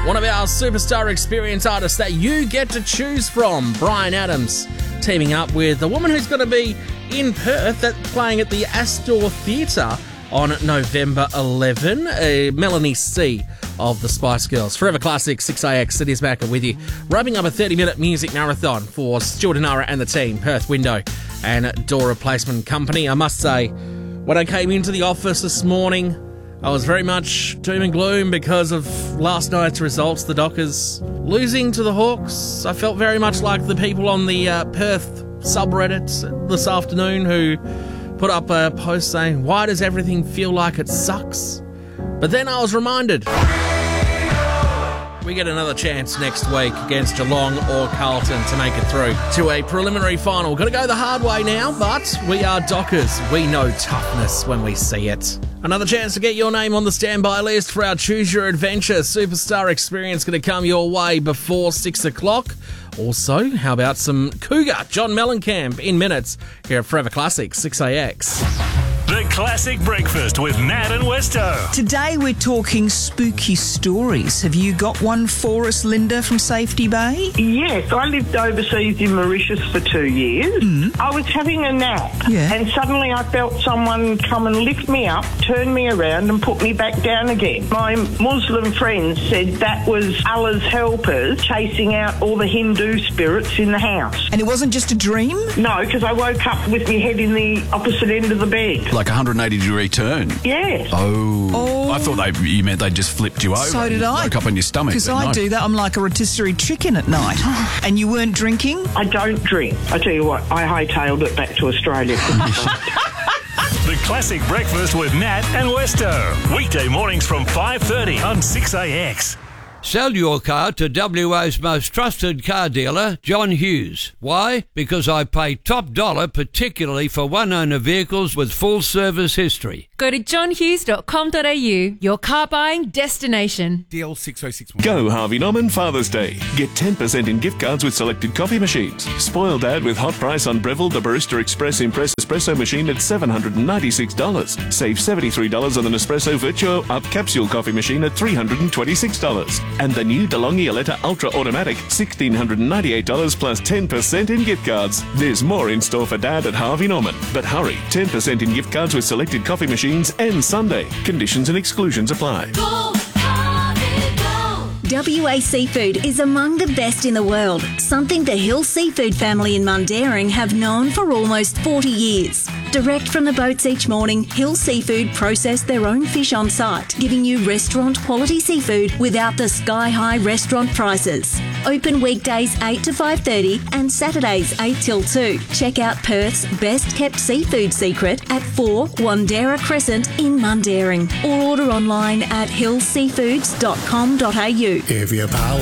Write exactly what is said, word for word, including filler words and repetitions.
One of our superstar experience artists that you get to choose from, Bryan Adams, teaming up with the woman who's going to be in Perth at playing at the Astor Theatre on November eleventh, uh, Melanie C of the Spice Girls. Forever Classic, six A X, City's back with you. Wrapping up a thirty-minute music marathon for Stuart and Nara and the team, Perth Window and Door Replacement Company. I must say, when I came into the office this morning, I was very much doom and gloom because of last night's results, the Dockers losing to the Hawks. I felt very much like the people on the uh, Perth subreddit this afternoon who put up a post saying, why does everything feel like it sucks? But then I was reminded, we get another chance next week against Geelong or Carlton to make it through to a preliminary final. Got to go the hard way now, but we are Dockers. We know toughness when we see it. Another chance to get your name on the standby list for our Choose Your Adventure Superstar Experience, going to come your way before six o'clock. Also, how about some Cougar, John Mellencamp, in minutes here at Forever Classic, six A X. The Classic Breakfast with Nat and Westo. Today we're talking spooky stories. Have you got one for us, Linda, from Safety Bay? Yes, I lived overseas in Mauritius for two years. Mm. I was having a nap, Yeah. and suddenly I felt someone come and lift me up, turn me around and put me back down again. My Muslim friends said that was Allah's helpers chasing out all the Hindu spirits in the house. And it wasn't just a dream? No, because I woke up with my head in the opposite end of the bed. Like a one hundred eighty degree turn. Yes. Oh. Oh. I thought they you meant they just flipped you over. So did and I. Woke up on your stomach. Because but I no. do that. I'm like a rotisserie chicken at night. And you weren't drinking? I don't drink. I tell you what, I hightailed it back to Australia. The Classic Breakfast with Nat and Westo. Weekday mornings from five thirty on six A X. Sell your car to W A's most trusted car dealer, John Hughes. Why? Because I pay top dollar, particularly for one-owner vehicles with full service history. Go to john hughes dot com dot a u, your car buying destination. D L six oh six one. Go Harvey Norman Father's Day. Get ten percent in gift cards with selected coffee machines. Spoil Dad with hot price on Breville the Barista Express Impress Espresso machine at seven hundred ninety-six dollars. Save seventy-three dollars on an Espresso Virtuo Up Capsule coffee machine at three hundred twenty-six dollars. And the new DeLonghi Aletta Ultra Automatic, one thousand six hundred ninety-eight dollars plus ten percent in gift cards. There's more in store for Dad at Harvey Norman. But hurry, ten percent in gift cards with selected coffee machines and Sunday. Conditions and exclusions apply. W A Seafood is among the best in the world, something the Hill Seafood family in Mundaring have known for almost forty years. Direct from the boats each morning, Hill Seafood process their own fish on site, giving you restaurant quality seafood without the sky-high restaurant prices. Open weekdays eight to five thirty and Saturdays eight till two. Check out Perth's best-kept seafood secret at four Wandera Crescent in Mundaring, or order online at hill seafoods dot com dot a u. If your pal